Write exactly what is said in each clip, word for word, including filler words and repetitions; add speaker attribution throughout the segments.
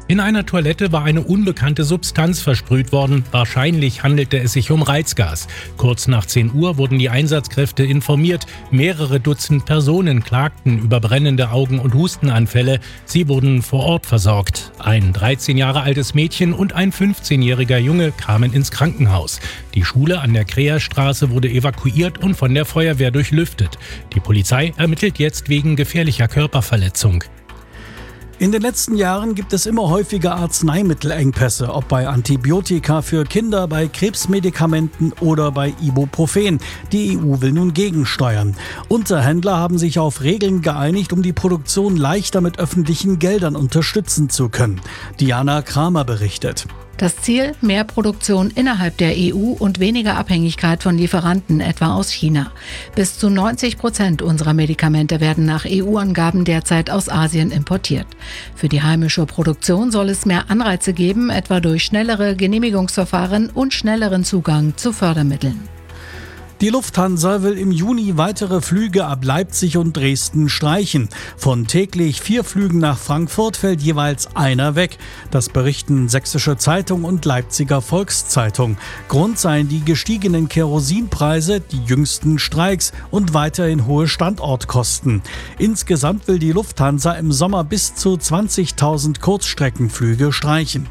Speaker 1: In einer Toilette war eine unbekannte Substanz versprüht worden. Wahrscheinlich handelte es sich um Reizgas. Kurz nach zehn Uhr wurden die Einsatzkräfte informiert. Mehrere Dutzend Personen klagten über brennende Augen und Hustenanfälle. Sie wurden vor Ort versorgt. Ein dreizehn Jahre altes Mädchen und ein fünfzehnjähriger Junge kamen ins Krankenhaus. Die Schule an der Kreerstraße wurde evakuiert und von der Feuerwehr durchlüftet. Die Polizei ermittelt jetzt wegen gefährlicher Körperverletzung.
Speaker 2: In den letzten Jahren gibt es immer häufiger Arzneimittelengpässe, ob bei Antibiotika für Kinder, bei Krebsmedikamenten oder bei Ibuprofen. Die E U will nun gegensteuern. Unterhändler haben sich auf Regeln geeinigt, um die Produktion leichter mit öffentlichen Geldern unterstützen zu können. Diana Kramer berichtet.
Speaker 3: Das Ziel: mehr Produktion innerhalb der E U und weniger Abhängigkeit von Lieferanten, etwa aus China. Bis zu neunzig Prozent unserer Medikamente werden nach E U-Angaben derzeit aus Asien importiert. Für die heimische Produktion soll es mehr Anreize geben, etwa durch schnellere Genehmigungsverfahren und schnelleren Zugang zu Fördermitteln.
Speaker 2: Die Lufthansa will im Juni weitere Flüge ab Leipzig und Dresden streichen. Von täglich vier Flügen nach Frankfurt fällt jeweils einer weg. Das berichten Sächsische Zeitung und Leipziger Volkszeitung. Grund seien die gestiegenen Kerosinpreise, die jüngsten Streiks und weiterhin hohe Standortkosten. Insgesamt will die Lufthansa im Sommer bis zu zwanzigtausend Kurzstreckenflüge streichen.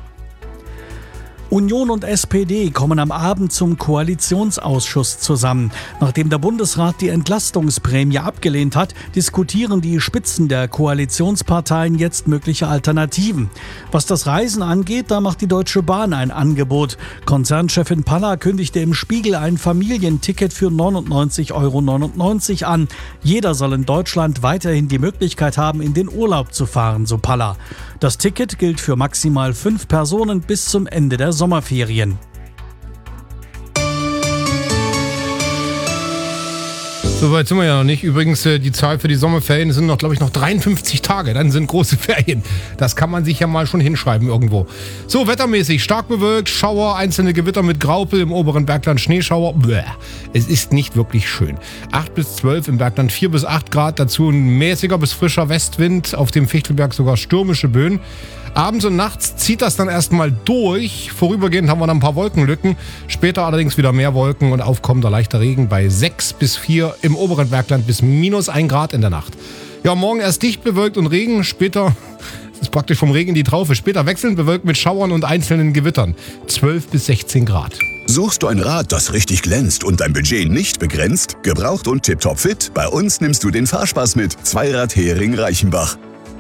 Speaker 2: Union und S P D kommen am Abend zum Koalitionsausschuss zusammen. Nachdem der Bundesrat die Entlastungsprämie abgelehnt hat, diskutieren die Spitzen der Koalitionsparteien jetzt mögliche Alternativen. Was das Reisen angeht, da macht die Deutsche Bahn ein Angebot. Konzernchefin Palla kündigte im Spiegel ein Familienticket für neunundneunzig Euro neunundneunzig an. Jeder soll in Deutschland weiterhin die Möglichkeit haben, in den Urlaub zu fahren, so Palla. Das Ticket gilt für maximal fünf Personen bis zum Ende der Sommerferien.
Speaker 4: Soweit sind wir ja noch nicht. Übrigens, die Zahl für die Sommerferien sind noch, glaube ich, noch dreiundfünfzig Tage. Dann sind große Ferien. Das kann man sich ja mal schon hinschreiben irgendwo. So, wettermäßig stark bewölkt, Schauer, einzelne Gewitter mit Graupel, im oberen Bergland Schneeschauer. Bäh. Es ist nicht wirklich schön. acht bis zwölf im Bergland, vier bis acht Grad. Dazu ein mäßiger bis frischer Westwind. Auf dem Fichtelberg sogar stürmische Böen. Abends und nachts zieht das dann erstmal durch. Vorübergehend haben wir dann ein paar Wolkenlücken. Später allerdings wieder mehr Wolken und aufkommender leichter Regen bei sechs bis vier im oberen Bergland bis minus ein Grad in der Nacht. Ja, morgen erst dicht bewölkt und Regen, später, das ist praktisch vom Regen in die Traufe, später wechselnd bewölkt mit Schauern und einzelnen Gewittern. zwölf bis sechzehn Grad.
Speaker 5: Suchst du ein Rad, das richtig glänzt und dein Budget nicht begrenzt? Gebraucht und tipptopp fit? Bei uns nimmst du den Fahrspaß mit. Zweirad Hering Reichenbach.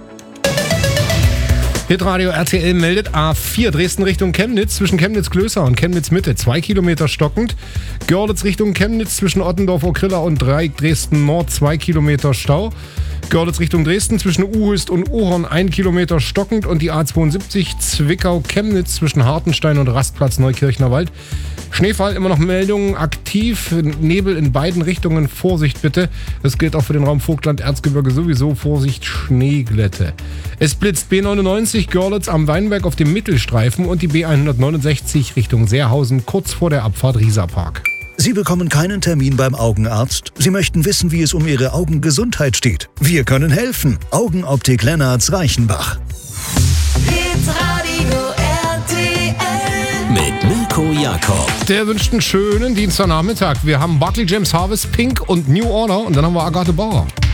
Speaker 4: Hitradio R T L meldet A vier Dresden Richtung Chemnitz zwischen Chemnitz-Klößer und Chemnitz-Mitte zwei Kilometer stockend. Görlitz Richtung Chemnitz zwischen Ottendorf-Okrilla und Dreieck Dresden-Nord zwei Kilometer Stau. Görlitz Richtung Dresden zwischen Uhöst und Uhorn ein Kilometer stockend und die A zweiundsiebzig Zwickau-Chemnitz zwischen Hartenstein und Rastplatz Neukirchner Wald. Schneefall, immer noch Meldungen aktiv, Nebel in beiden Richtungen, Vorsicht bitte. Das gilt auch für den Raum Vogtland-Erzgebirge sowieso, Vorsicht Schneeglätte. Es blitzt B neunundneunzig Görlitz am Weinberg auf dem Mittelstreifen und die B hundertneunundsechzig Richtung Seerhausen kurz vor der Abfahrt Rieserpark.
Speaker 6: Sie bekommen keinen Termin beim Augenarzt. Sie möchten wissen, wie es um Ihre Augengesundheit steht. Wir können helfen. Augenoptik Lennartz Reichenbach.
Speaker 7: R T L
Speaker 8: mit Mirko Jakob.
Speaker 4: Der wünscht einen schönen Dienstagnachmittag. Wir haben Barclay James Harvest, Pink und New Order und dann haben wir Agathe Bauer.